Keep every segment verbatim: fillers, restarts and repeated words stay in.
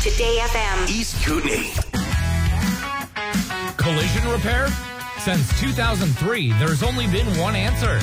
Today F M. East Kootenay. Collision repair? Since two thousand three, there's only been one answer.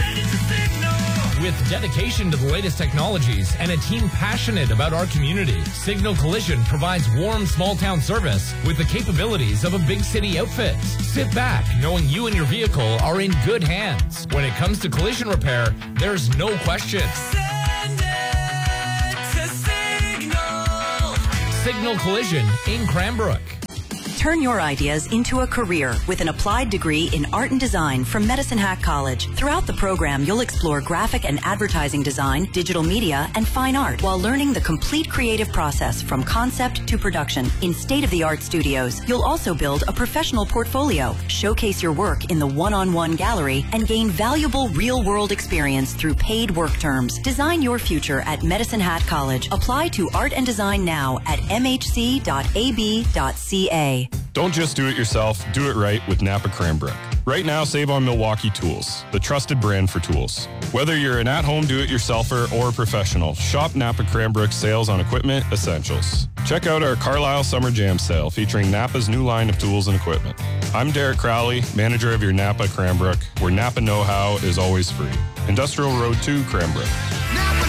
With dedication to the latest technologies and a team passionate about our community, Signal Collision provides warm small-town service with the capabilities of a big city outfit. Sit back knowing you and your vehicle are in good hands. When it comes to collision repair, there's no question. Send it to Signal. Signal Collision in Cranbrook. Turn your ideas into a career with an applied degree in art and design from Medicine Hat College. Throughout the program, you'll explore graphic and advertising design, digital media, and fine art while learning the complete creative process from concept to production in state-of-the-art studios. You'll also build a professional portfolio, showcase your work in the one-on-one gallery, and gain valuable real-world experience through paid work terms. Design your future at Medicine Hat College. Apply to art and design now at m h c dot a b dot c a. Don't just do it yourself, do it right with Napa Cranbrook. Right now, save on Milwaukee Tools, the trusted brand for tools. Whether you're an at-home do-it-yourselfer or a professional, shop Napa Cranbrook sales on equipment essentials. Check out our Carlisle Summer Jam sale featuring Napa's new line of tools and equipment. I'm Derek Crowley, manager of your Napa Cranbrook, where Napa know-how is always free. Industrial Road two, Cranbrook. Napa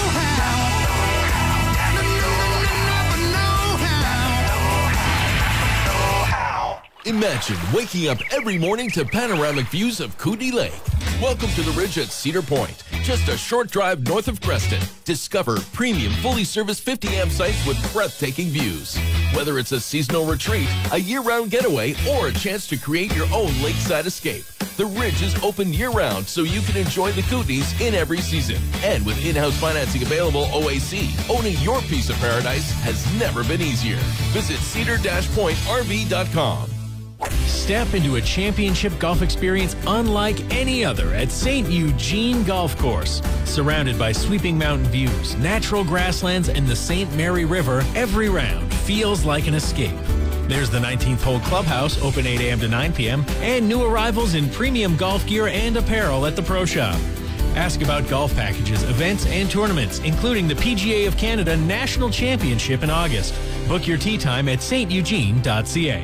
Imagine waking up every morning to panoramic views of Kootenay Lake. Welcome to the Ridge at Cedar Point, just a short drive north of Creston. Discover premium, fully serviced fifty amp sites with breathtaking views. Whether it's a seasonal retreat, a year-round getaway, or a chance to create your own lakeside escape, the Ridge is open year-round so you can enjoy the Kootenays in every season. And with in-house financing available O A C, owning your piece of paradise has never been easier. Visit cedar point r v dot com. Step into a championship golf experience unlike any other at Saint Eugene Golf Course. Surrounded by sweeping mountain views, natural grasslands, and the Saint Mary River, every round feels like an escape. There's the nineteenth hole clubhouse, open eight a.m. to nine p.m., and new arrivals in premium golf gear and apparel at the Pro Shop. Ask about golf packages, events, and tournaments, including the P G A of Canada National Championship in August. Book your tee time at saint eugene dot c a.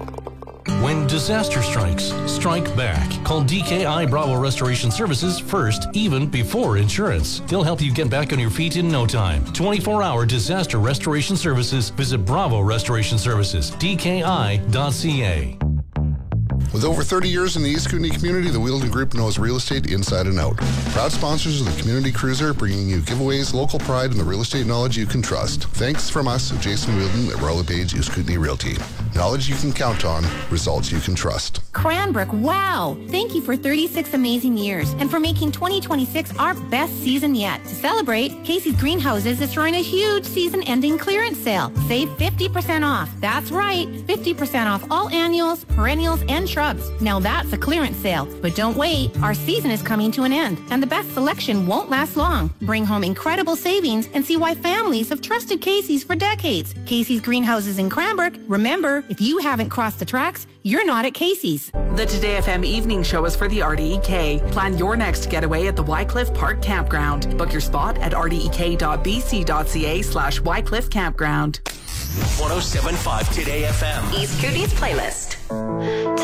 When disaster strikes, strike back. Call D K I Bravo Restoration Services first, even before insurance. They'll help you get back on your feet in no time. twenty-four hour disaster restoration services. Visit Bravo Restoration Services, d k i dot c a. With over thirty years in the East Kootenay community, the Wheeldon Group knows real estate inside and out. Proud sponsors of the Community Cruiser, bringing you giveaways, local pride, and the real estate knowledge you can trust. Thanks from us, Jason Wheeldon at Royal LePage East Kootenay Realty. Knowledge you can count on, results you can trust. Cranbrook, wow! Thank you for thirty-six amazing years and for making twenty twenty-six our best season yet. To celebrate, Casey's Greenhouses is throwing a huge season-ending clearance sale. Save fifty percent off. That's right, fifty percent off all annuals, perennials, and shrubs. Now that's a clearance sale. But don't wait, our season is coming to an end, and the best selection won't last long. Bring home incredible savings and see why families have trusted Casey's for decades. Casey's Greenhouses in Cranbrook. Remember, if you haven't crossed the tracks, you're not at Casey's. The Today F M evening show is for the R D E K. Plan your next getaway at the Wycliffe Park Campground. Book your spot at r d e k dot b c dot c a slash Wycliffe Campground. one oh seven point five Today F M. East Kootenay's playlist.